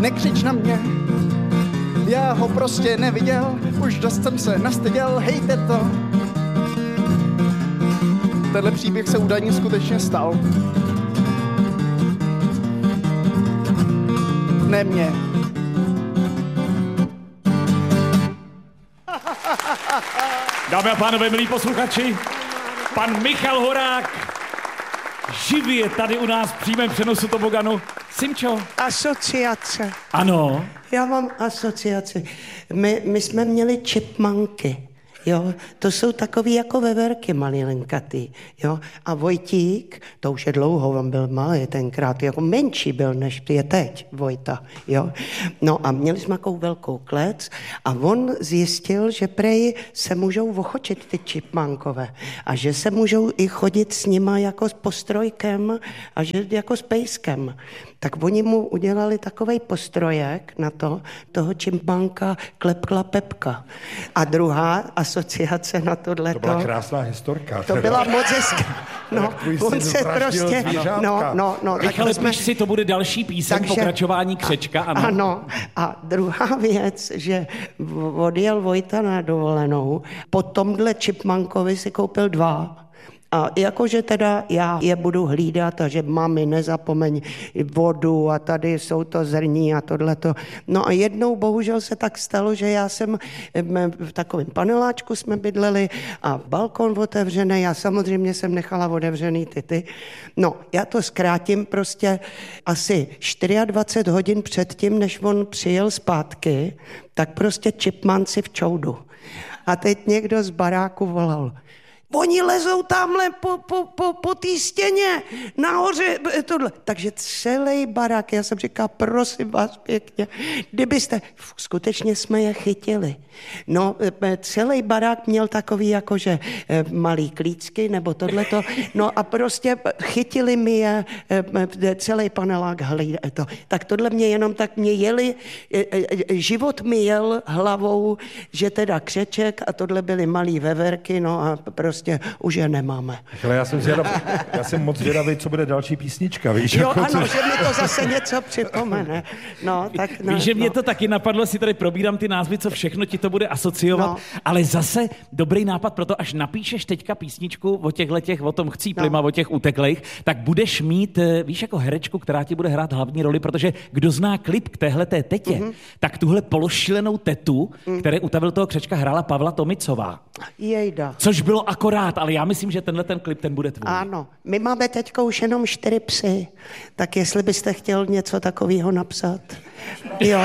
nekřič na mě, já ho prostě neviděl, už dost jsem se nastyděl, hejte to. Tenhle příběh se údajně skutečně stal. Ne mě. Dámy a pánové, milí posluchači, pan Michal Horák živě tady u nás v přímém přenosu toboganu. Simčo. Asociace. Ano. Já mám asociaci. My jsme měli čipmanky. Jo, to jsou takový jako veverky malinkatý, jo. A Vojtík, to už je dlouho, on byl malý tenkrát, jako menší byl, než je teď, Vojta, jo. No a měli jsme takovou velkou klec a on zjistil, že prej se můžou ochočit ty čipmankové a že se můžou i chodit s nima jako s postrojkem a že jako s pejskem. Tak oni mu udělali takovej postrojek na toho čipmanka Klepkla Pepka. A druhá asociace na tohleto. To byla krásná historka. To byla moc hezká. No, on se prostě... No. Michale, píš si, to bude další píseň, pokračování Křečka, ano. Ano. A druhá věc, že odjel Vojta na dovolenou, po tomhle čipmankovi si koupil 2. A jakože teda já je budu hlídat a že mami nezapomeň vodu a tady jsou to zrní a tohleto. No a jednou bohužel se tak stalo, že já jsem v takovém paneláčku jsme bydleli a balkon otevřený, já samozřejmě jsem nechala otevřený ty. No, já to zkrátím prostě asi 24 hodin předtím, než on přijel zpátky, tak prostě čipmanci v čoudu. A teď někdo z baráku volal: oni lezou tamhle po té stěně, nahoře, tohle. Takže celý barák, já jsem říkal, prosím vás pěkně, kdybyste, skutečně jsme je chytili. No, celý barák měl takový jakože malý klíčky nebo tohleto, no a prostě chytili mi je, celý panelák to. Tak tohle mě jenom tak mě jeli, život mi jel hlavou, že teda Křeček a tohle byly malý veverky, no a prostě už je nemáme. Ale já jsem moc zvědavý, co bude další písnička, víš? Jo, jako ano, že mi to zase něco připomene. No, tak, víš, že mě to taky napadlo, si tady probírám ty názvy, co všechno ti to bude asociovat, ale zase dobrý nápad pro to, až napíšeš teďka písničku o těchhletěch, o tom chcíplima, o těch uteklejch, tak budeš mít, víš, jako herečku, která ti bude hrát hlavní roli, protože kdo zná klip k téhleté tetě, tak tuhle pološílenou tetu, které utavil toho Křečka, hrála Pavla Tomicová. Jejda. Což bylo akorát, ale já myslím, že tenhle ten klip, ten bude tvůj. Ano, my máme teďka už jenom 4 psy, tak jestli byste chtěl něco takového napsat. Jo.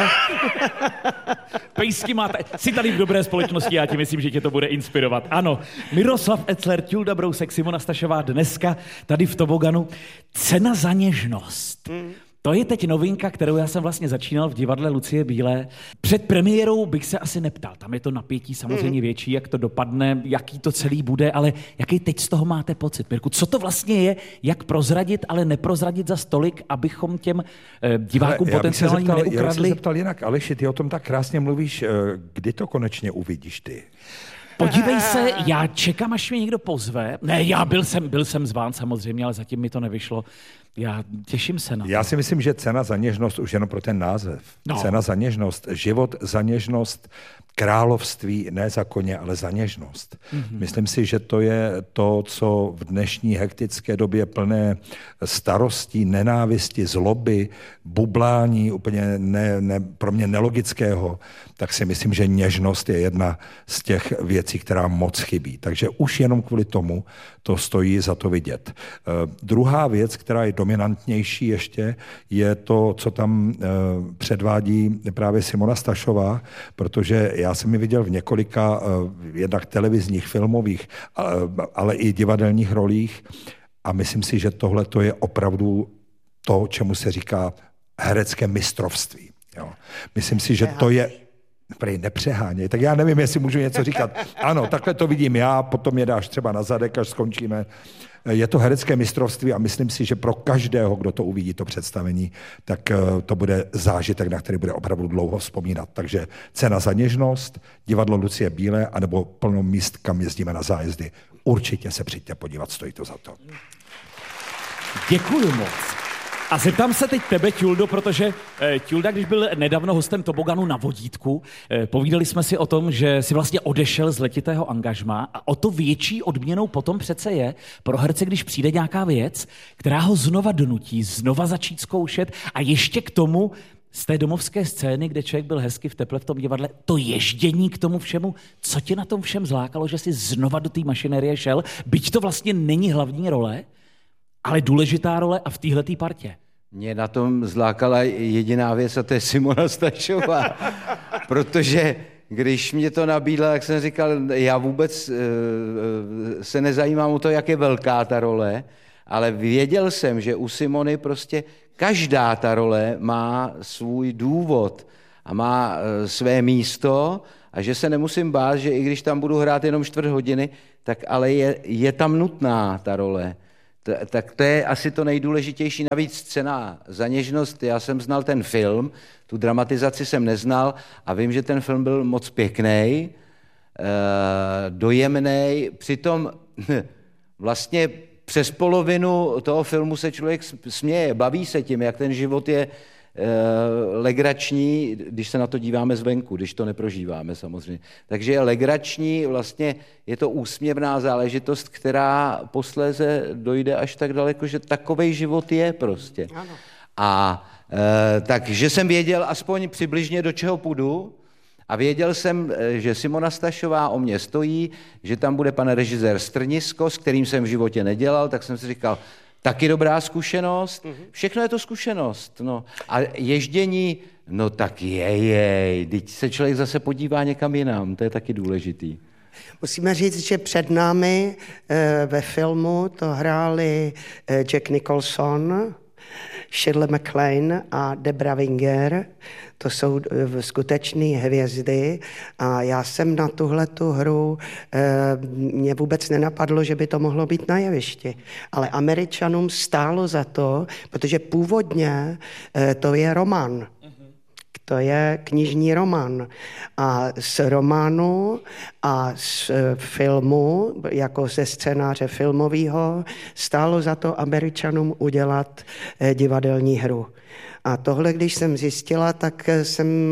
Pejsky máte, jsi tady v dobré společnosti, já ti myslím, že tě to bude inspirovat. Ano, Miroslav Etzler, Tilda Brousek, Simona Stašová, dneska tady v toboganu. Cena za něžnost. To je teď novinka, kterou já jsem vlastně začínal v divadle Lucie Bílé. Před premiérou bych se asi neptal. Tam je to napětí samozřejmě větší, jak to dopadne, jaký to celý bude, ale jaký teď z toho máte pocit, Mirku? Co to vlastně je, jak prozradit, ale neprozradit za stolik, abychom těm divákům potenciálně neukradli? Já bych se zeptal jinak, Aleši, ty o tom tak krásně mluvíš, kdy to konečně uvidíš ty? Podívej se, já čekám, až mě někdo pozve. Ne, já byl jsem zván samozřejmě, ale zatím mi to nevyšlo. Já těším se na to. Já si myslím, že cena za něžnost, už jenom pro ten název. No. Cena za něžnost, život za něžnost, království ne za koně, ale za něžnost. Myslím si, že to je to, co v dnešní hektické době plné starostí, nenávisti, zloby, bublání, úplně pro mě nelogického, tak si myslím, že něžnost je jedna z těch věcí, která moc chybí. Takže už jenom kvůli tomu to stojí za to vidět. Druhá věc, která je dominantnější ještě, je to, co tam předvádí právě Simona Stašová, protože já jsem ji viděl v několika jednak televizních, filmových, ale i divadelních rolích a myslím si, že tohle to je opravdu to, čemu se říká herecké mistrovství. Jo. Myslím si, že to je... Prej nepřeháněj, tak já nevím, jestli můžu něco říkat. Ano, takhle to vidím já, potom je dáš třeba na zadek, až skončíme. Je to herecké mistrovství a myslím si, že pro každého, kdo to uvidí, to představení, tak to bude zážitek, na který bude opravdu dlouho vzpomínat. Takže cena za něžnost, divadlo Lucie Bílé, anebo plno míst, kam jezdíme na zájezdy. Určitě se přijďte podívat, stojí to za to. Děkuju moc. A zeptám se teď tebe, Tildo, protože Tilda, když byl nedávno hostem Toboganu na Vodítku, povídali jsme si o tom, že si vlastně odešel z letitého angažmá a o to větší odměnou potom přece je pro herce, když přijde nějaká věc, která ho znova donutí, znova začít zkoušet a ještě k tomu z té domovské scény, kde člověk byl hezky v teple v tom divadle, to ježdění k tomu všemu, co tě na tom všem zlákalo, že jsi znova do té mašinérie šel, byť to vlastně není hlavní role, ale důležitá role a v téhletý partě. Mě na tom zlákala jediná věc a to je Simona Stašová, protože když mě to nabídla, tak jsem říkal, já vůbec se nezajímám o to, jak je velká ta role, ale věděl jsem, že u Simony prostě každá ta role má svůj důvod a má své místo a že se nemusím bát, že i když tam budu hrát jenom 4 hodiny, tak ale je tam nutná ta role. Tak to je asi to nejdůležitější. Navíc Cena za něžnost, já jsem znal ten film, tu dramatizaci jsem neznal a vím, že ten film byl moc pěkný, dojemný, přitom vlastně přes polovinu toho filmu se člověk směje, baví se tím, jak ten život je legrační, když se na to díváme zvenku, když to neprožíváme samozřejmě. Takže je legrační, vlastně je to úsměvná záležitost, která posléze dojde až tak daleko, že takovej život je prostě. Ano. A takže jsem věděl aspoň přibližně, do čeho půjdu a věděl jsem, že Simona Stašová o mě stojí, že tam bude pan režisér Strnisko, s kterým jsem v životě nedělal, tak jsem si říkal, taky dobrá zkušenost, všechno je to zkušenost. No. A ježdění, no tak jej, teď se člověk zase podívá někam jinam, to je taky důležitý. Musíme říct, že před námi ve filmu to hráli Jack Nicholson, Shirley MacLaine a Debra Winger. To jsou skutečné hvězdy a já jsem na tuhletu hru, mě vůbec nenapadlo, že by to mohlo být na jevišti. Ale Američanům stálo za to, protože původně to je román. To je knižní román. A z románu a z filmu, jako ze scénáře filmového, stálo za to Američanům udělat divadelní hru. A tohle, když jsem zjistila, tak jsem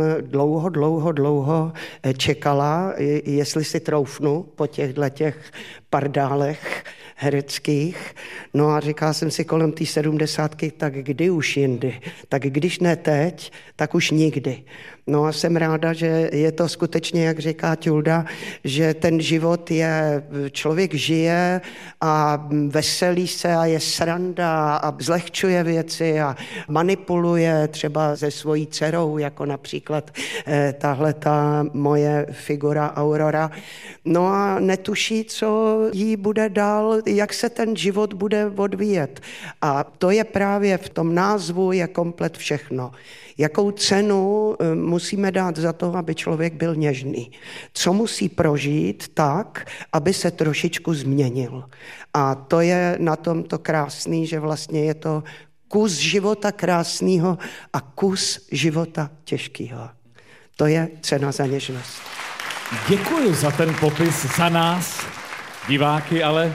dlouho čekala, jestli si troufnu po těch pardálech hereckých. No a říkala jsem si kolem té 70, tak kdy už jindy? Tak když ne teď, tak už nikdy. No a jsem ráda, že je to skutečně, jak říká Tilda, že ten život je, člověk žije a veselí se a je sranda a zlehčuje věci a manipuluje třeba se svojí dcerou, jako například tahle ta moje figura Aurora. No a netuší, co jí bude dál, jak se ten život bude odvíjet. A to je právě v tom názvu je komplet všechno. Jakou cenu musíme dát za to, aby člověk byl něžný? Co musí prožít tak, aby se trošičku změnil? A to je na tom to krásný, že vlastně je to kus života krásného a kus života těžkého. To je cena za něžnost. Děkuji za ten popis za nás, diváky, ale...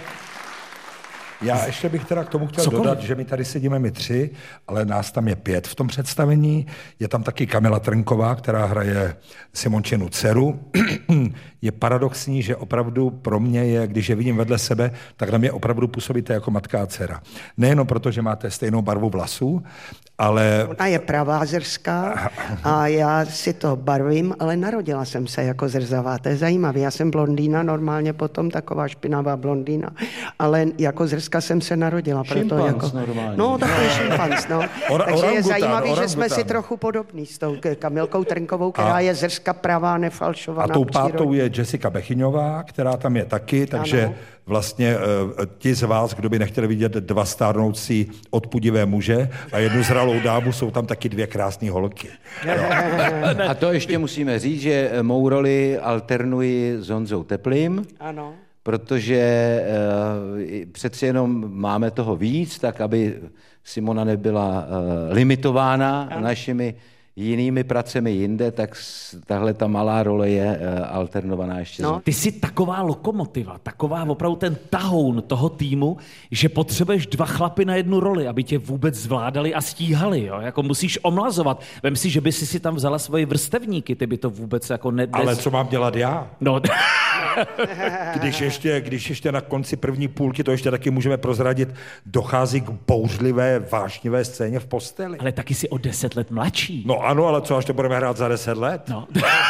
Já ještě bych teda k tomu chtěl dodat, že my tady sedíme my 3, ale nás tam je 5 v tom představení. Je tam taky Kamila Trnková, která hraje Simončinu dceru. Je paradoxní, že opravdu pro mě je, když je vidím vedle sebe, tak na mě opravdu působíte jako matka a dcera. Nejenom proto, že máte stejnou barvu vlasů, ale... Ona je pravá zrská a já si to barvím, ale narodila jsem se jako zrzavá. To je zajímavé. Já jsem blondýna, normálně potom taková špinavá blondýna, ale jako zrská jsem se narodila. Šimpanz jako... normálně. No, takový šimpanz, no. Takže je zajímavé, že jsme si trochu podobní s tou Kamilkou Trnkovou, která je zrska pravá, nefalšovaná. A tou pátou je Jessica Bechyňová, která tam je taky, takže ano. Vlastně ti z vás, kdo by nechtěli vidět 2 stárnoucí odpudivé muže a jednu zralou dámu, jsou tam taky 2 krásné holky. A to ještě musíme říct, že mou roli alternuji s Honzou Teplým. Ano. Protože přeci jenom máme toho víc, tak aby Simona nebyla limitována našimi jinými pracemi jinde, tak tahle ta malá role je alternovaná ještě. No. Ty jsi taková lokomotiva, taková opravdu ten tahoun toho týmu, že potřebuješ 2 chlapy na jednu roli, aby tě vůbec zvládali a stíhali, jo? Jako musíš omlazovat. Vem si, že by si tam vzala svoje vrstevníky, ty by to vůbec jako Ale co mám dělat já? No. Když ještě na konci první půlky, to ještě taky můžeme prozradit, dochází k bouřlivé, vášnivé scéně v posteli. Ale taky jsi o 10 let mladší. No ano, ale co až to budeme hrát za 10 let? No.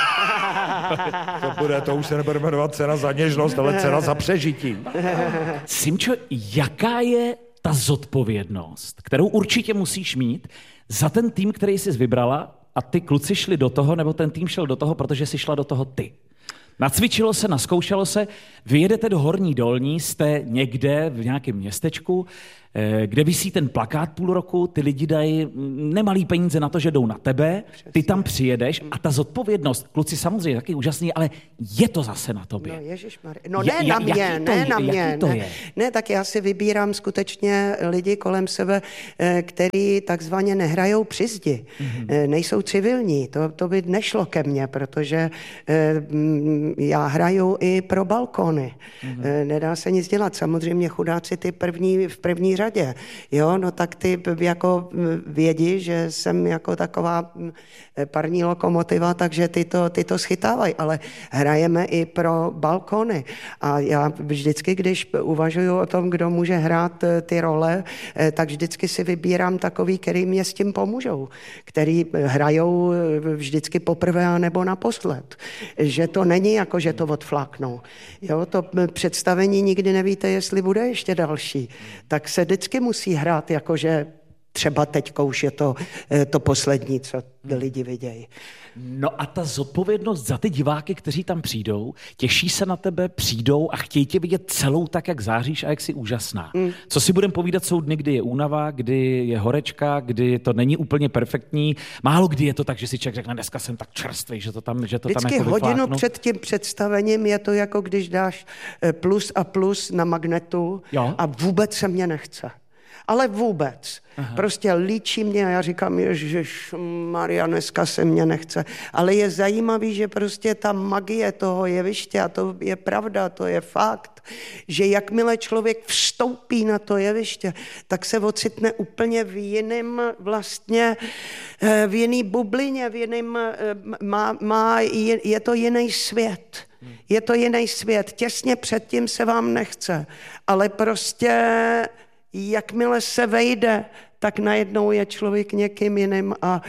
To už se nebude jmenovat cena za něžnost, ale cena za přežití. Simčo, jaká je ta zodpovědnost, kterou určitě musíš mít za ten tým, který jsi vybrala a ty kluci šli do toho, nebo ten tým šel do toho, protože jsi šla do toho ty? Nacvičilo se, naskoušelo se, vy jedete do Horní Dolní, jste někde v nějakém městečku, kde visí ten plakát půl roku, ty lidi dají nemalý peníze na to, že jdou na tebe, ty tam přijedeš a ta zodpovědnost, kluci samozřejmě taky úžasný, ale je to zase na tobě. No ježišmarja. No ne na mě. Ne, tak já si vybírám skutečně lidi kolem sebe, který takzvaně nehrajou při zdi, nejsou civilní. To by nešlo ke mně, protože já hraju i pro balkony. Nedá se nic dělat. Samozřejmě chudáci ty v první řadě. Jo, no tak ty jako vědí, že jsem jako taková parní lokomotiva, takže ty to schytávají, ale hrajeme i pro balkony. A já vždycky, když uvažuju o tom, kdo může hrát ty role, tak vždycky si vybírám takový, který mě s tím pomůžou, který hrajou vždycky poprvé nebo naposled. Že to není jako, že to odfláknou. Jo, to představení nikdy nevíte, jestli bude ještě další. Tak se vždycky musí hrát, jakože třeba teďko už je to poslední, co lidi vidějí. No a ta zodpovědnost za ty diváky, kteří tam přijdou, těší se na tebe, přijdou a chtějí tě vidět celou tak, jak záříš a jak jsi úžasná. Co si budeme povídat, jsou dny, kdy je únava, kdy je horečka, kdy to není úplně perfektní. Málo kdy je to tak, že si člověk řekne, dneska jsem tak čerstvý, že to tam vždycky jako vyfláknu. hodinu před tím představením je to jako když dáš plus a plus na magnetu, jo? A vůbec se mě nechce. Ale vůbec. Aha. Prostě líčí mě a já říkám, ježišmarja, dneska se mě nechce. Ale je zajímavý, že prostě ta magie toho jeviště, a to je pravda, to je fakt, že jakmile člověk vstoupí na to jeviště, tak se ocitne úplně v jiném vlastně, v jiný bublině, v jiném, je to jiný svět. Je to jiný svět. Těsně předtím se vám nechce. Ale prostě jakmile se vejde, tak najednou je člověk někým jiným a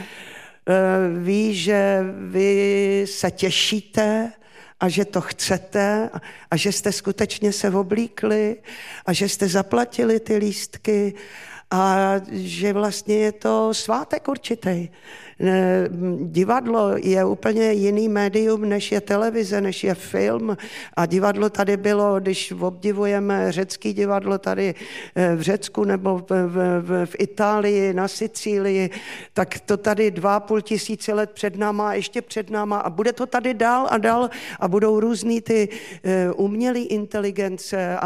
ví, že vy se těšíte a že to chcete a že jste skutečně se oblíkli a že jste zaplatili ty lístky a že vlastně je to svátek určitý. Divadlo je úplně jiný médium, než je televize, než je film. A divadlo tady bylo, když obdivujeme řecký divadlo tady v Řecku nebo v Itálii, na Sicílii, tak to tady 2,5 tisíce let před náma a ještě před náma a bude to tady dál a dál a budou různý ty umělé inteligence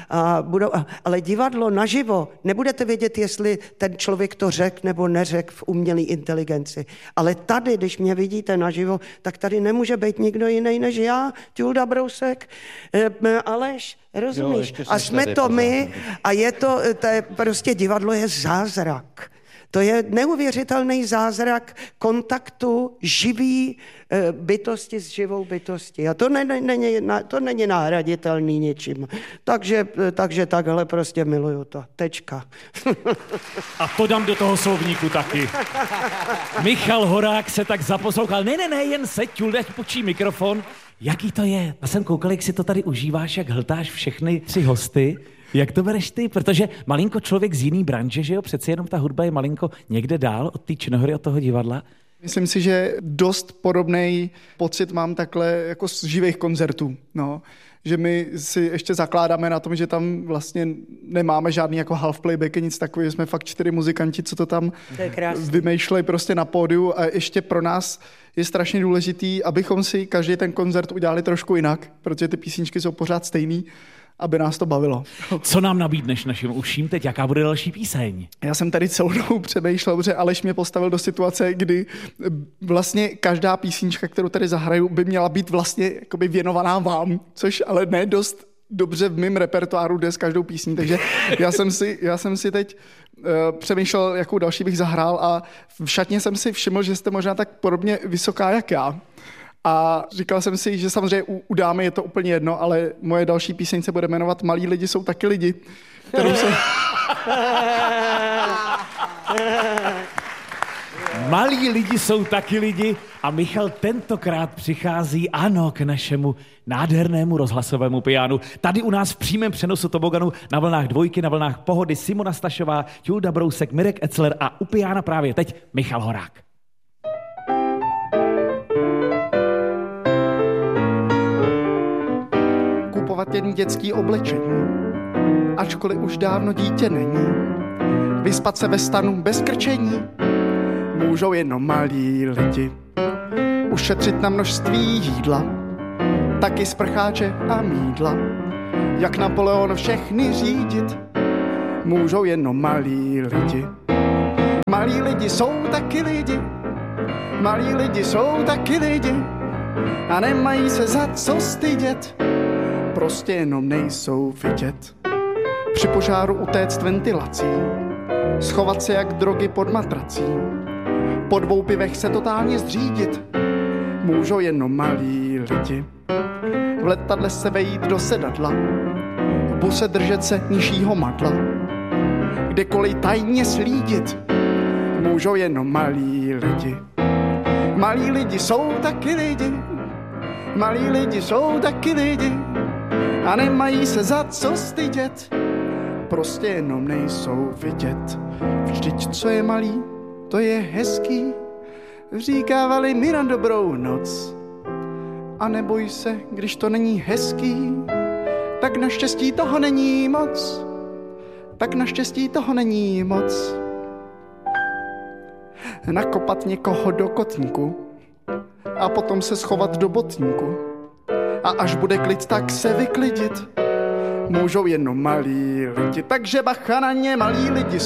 ale divadlo naživo, nebudete vědět, jestli ten člověk to řekl nebo neřekl v umělé inteligenci. Ale tady, když mě vidíte naživo, tak tady nemůže být nikdo jiný než já, Tilda Brousek, Aleš, rozumíš? Jo, a jsme to my a je to prostě divadlo je zázrak. To je neuvěřitelný zázrak kontaktu živý bytosti s živou bytostí. A to není nahraditelný ničím. Takže takhle prostě miluju to. Tečka. A to dám do toho slovníku taky. Michal Horák se tak zaposlouchal. Ne, jen seď, Tilde, počí mikrofon. Jaký to je? Já jsem koukal, jak si to tady užíváš, jak hltáš všechny 3 hosty. Jak to bereš ty? Protože malinko člověk z jiný branže, že jo? Přeci jenom ta hudba je malinko někde dál od té činohry, od toho divadla. Myslím si, že dost podobný pocit mám takhle jako z živých koncertů. No. Že my si ještě zakládáme na tom, že tam vlastně nemáme žádný jako half playbacky, nic takového, jsme fakt 4 muzikanti, co to tam vymýšlejí prostě na pódiu a ještě pro nás je strašně důležitý, abychom si každý ten koncert udělali trošku jinak, protože ty písničky jsou pořád stejný aby nás to bavilo. Co nám nabídneš našim uším teď? Jaká bude další píseň? Já jsem tady celou dobu přemýšlel, protože Aleš mě postavil do situace, kdy vlastně každá písnička, kterou tady zahraju, by měla být vlastně jakoby věnovaná vám, což ale ne dost dobře v mém repertoáru jde s každou písní, takže já jsem si teď přemýšlel, jakou další bych zahrál a v šatně jsem si všiml, že jste možná tak podobně vysoká jak já. A říkal jsem si, že samozřejmě u dámy je to úplně jedno, ale moje další píseň se bude jmenovat Malí lidi jsou taky lidi, kterou se... Malí lidi jsou taky lidi a Michal tentokrát přichází, ano, k našemu nádhernému rozhlasovému pianu. Tady u nás v přímém přenosu toboganu na vlnách Dvojky, na vlnách Pohody Simona Stašová, Tilda Brousek, Mirek Etzler a u piana právě teď Michal Horák. Kupovat jen dětský oblečení, ačkoliv už dávno dítě není. Vyspat se ve stanu bez krčení, můžou jenom malí lidi. Ušetřit na množství jídla, taky sprcháče a mýdla. Jak Napoleon všechny řídit, můžou jenom malí lidi. Malí lidi jsou taky lidi, malí lidi jsou taky lidi a nemají se za co stydět, prostě jenom nejsou vidět. Při požáru utéct ventilací, schovat se jak drogy pod matrací, po 2 pivech se totálně zřídit, můžou jenom malí lidi. V letadle se vejít do sedadla, v buse držet se nižšího madla, kdekoliv tajně slídit, můžou jenom malí lidi. Malí lidi jsou taky lidi, malí lidi jsou taky lidi a nemají se za co stydět, prostě jenom nejsou vidět. Vždyť co je malý, to je hezký, říkávali mi na dobrou noc. A neboj se, když to není hezký, tak naštěstí toho není moc. Tak naštěstí toho není moc. Nakopat někoho do kotníku a potom se schovat do botníku. A až bude klid, tak se vyklidit, můžou jenom malí lidi. Takže bacha na ně, malí lidi